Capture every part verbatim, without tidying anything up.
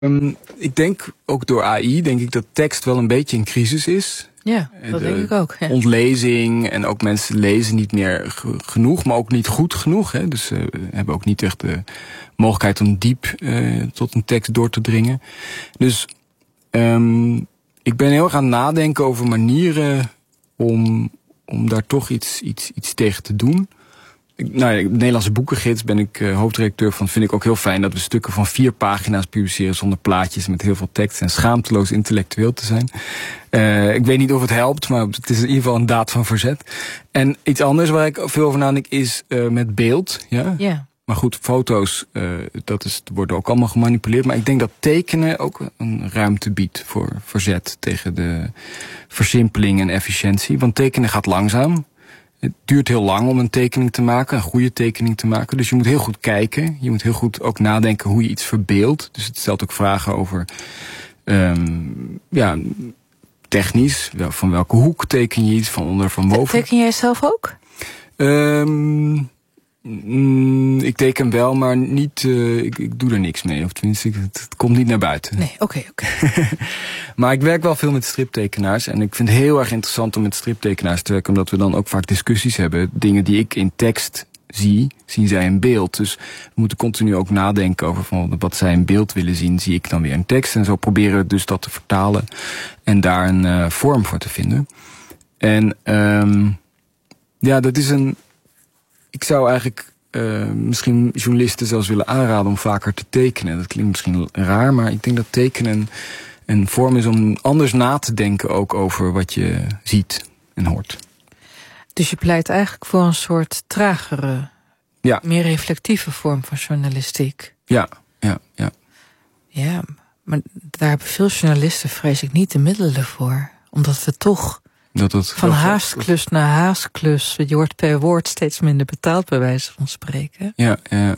Um, ik denk, ook door A I, denk ik dat tekst wel een beetje in crisis is. Ja, dat de denk ik ook. Ja. Ontlezing en ook mensen lezen niet meer g- genoeg, maar ook niet goed genoeg. Hè? Dus ze uh, hebben ook niet echt de mogelijkheid om diep uh, tot een tekst door te dringen. Dus um, ik ben heel erg aan het nadenken over manieren om, om daar toch iets, iets, iets tegen te doen. Nou ja, de Nederlandse Boekengids ben ik uh, hoofdredacteur van. Vind ik ook heel fijn dat we stukken van vier pagina's publiceren zonder plaatjes, met heel veel tekst en schaamteloos intellectueel te zijn. Uh, ik weet niet of het helpt, maar het is in ieder geval een daad van verzet. En iets anders waar ik veel over nadenk is uh, met beeld. Ja. Yeah. Maar goed, foto's, uh, dat is, worden ook allemaal gemanipuleerd. Maar ik denk dat tekenen ook een ruimte biedt voor verzet tegen de versimpeling en efficiëntie. Want tekenen gaat langzaam. Het duurt heel lang om een tekening te maken, een goede tekening te maken. Dus je moet heel goed kijken. Je moet heel goed ook nadenken hoe je iets verbeeldt. Dus het stelt ook vragen over, um, ja, technisch. Van welke hoek teken je iets, van onder, van boven. Teken jij zelf ook? Um, mm, ik teken wel, maar niet. Uh, ik, ik doe er niks mee. Of tenminste, het, het komt niet naar buiten. Nee, oké, okay, oké. Okay. Maar ik werk wel veel met striptekenaars. En ik vind het heel erg interessant om met striptekenaars te werken, omdat we dan ook vaak discussies hebben. Dingen die ik in tekst zie, zien zij in beeld. Dus we moeten continu ook nadenken over van wat zij in beeld willen zien, zie ik dan weer in tekst. En zo proberen we dus dat te vertalen en daar een uh, vorm voor te vinden. En um, ja, dat is een. Ik zou eigenlijk uh, misschien journalisten zelfs willen aanraden om vaker te tekenen. Dat klinkt misschien raar, maar ik denk dat tekenen een vorm is om anders na te denken ook over wat je ziet en hoort. Dus je pleit eigenlijk voor een soort tragere, ja. meer reflectieve vorm van journalistiek. Ja, ja, ja. Ja, maar daar hebben veel journalisten, vrees ik, niet de middelen voor. Omdat we toch dat dat van haastklus naar haastklus, je wordt per woord steeds minder betaald, bij wijze van spreken. Ja, ja.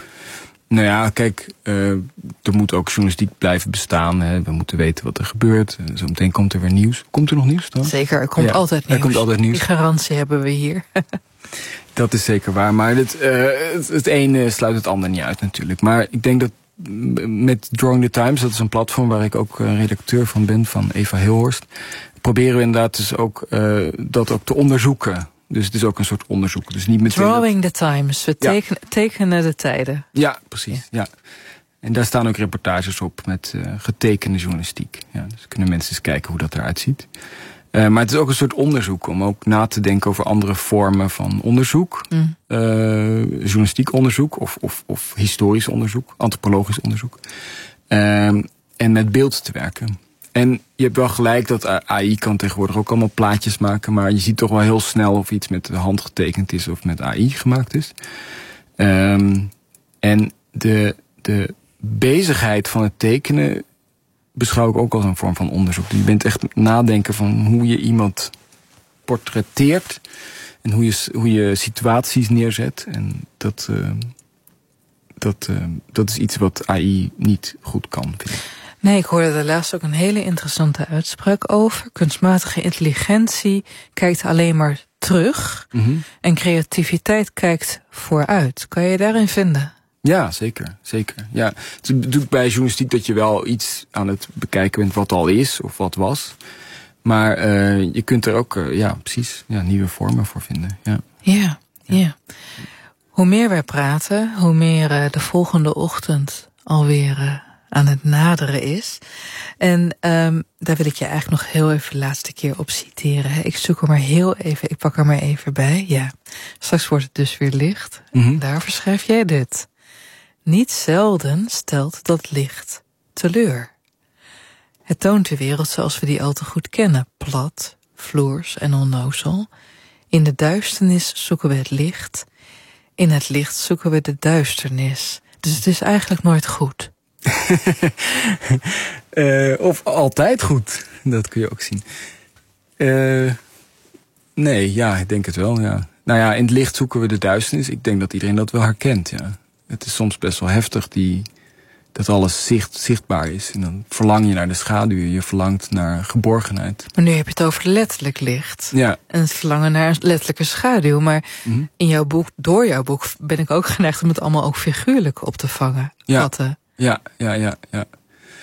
Nou ja, kijk, uh, er moet ook journalistiek blijven bestaan. Hè. We moeten weten wat er gebeurt. Zometeen komt er weer nieuws. Komt er nog nieuws dan? Zeker, er komt ja, altijd nieuws. Er komt altijd nieuws. Die garantie hebben we hier. Dat is zeker waar. Maar het, uh, het, het ene sluit het ander niet uit natuurlijk. Maar ik denk dat met Drawing the Times, dat is een platform waar ik ook uh, redacteur van ben, van Eva Hilhorst, proberen we inderdaad dus ook uh, dat ook te onderzoeken. Dus het is ook een soort onderzoek. Dus niet meteen Drawing the Times. We tekenen, ja. tekenen de tijden. Ja, precies. Ja. Ja. En daar staan ook reportages op met uh, getekende journalistiek. Ja, dus kunnen mensen eens kijken hoe dat eruit ziet. Uh, maar het is ook een soort onderzoek om ook na te denken over andere vormen van onderzoek. Mm. Uh, journalistiek onderzoek of, of, of historisch onderzoek, antropologisch onderzoek. Uh, en met beeld te werken. En je hebt wel gelijk dat A I kan tegenwoordig ook allemaal plaatjes maken, maar je ziet toch wel heel snel of iets met de hand getekend is of met A I gemaakt is. Um, en de, de bezigheid van het tekenen beschouw ik ook als een vorm van onderzoek. Dus je bent echt nadenken van hoe je iemand portretteert en hoe je, hoe je situaties neerzet. En dat, uh, dat, uh, dat is iets wat A I niet goed kan, vind ik. Nee, ik hoorde daar laatst ook een hele interessante uitspraak over. Kunstmatige intelligentie kijkt alleen maar terug. Mm-hmm. En creativiteit kijkt vooruit. Kan je je daarin vinden? Ja, zeker. zeker. Ja. Het is natuurlijk bij journalistiek dat je wel iets aan het bekijken bent wat al is of wat was. Maar uh, je kunt er ook uh, ja, precies ja, nieuwe vormen voor vinden. Ja, ja. ja. ja. Hoe meer wij praten, hoe meer uh, de volgende ochtend alweer uh, aan het naderen is. En um, daar wil ik je eigenlijk nog heel even de laatste keer op citeren. Ik zoek er maar heel even, ik pak er maar even bij. Ja, straks wordt het dus weer licht. Mm-hmm. Daarvoor schrijf jij dit. Niet zelden stelt dat licht teleur. Het toont de wereld zoals we die al te goed kennen. Plat, vloers en onnozel. In de duisternis zoeken we het licht. In het licht zoeken we de duisternis. Dus het is eigenlijk nooit goed. uh, of altijd goed. Dat kun je ook zien. Uh, nee, ja, ik denk het wel, ja. Nou ja, in het licht zoeken we de duisternis. Ik denk dat iedereen dat wel herkent, ja. Het is soms best wel heftig die, dat alles zicht, zichtbaar is. En dan verlang je naar de schaduw. Je verlangt naar geborgenheid. Maar nu heb je het over letterlijk licht. Ja. En het verlangen naar een letterlijke schaduw. Maar mm-hmm. in jouw boek, door jouw boek, ben ik ook geneigd om het allemaal ook figuurlijk op te vangen. Ja. Vatten. Ja, ja, ja, ja.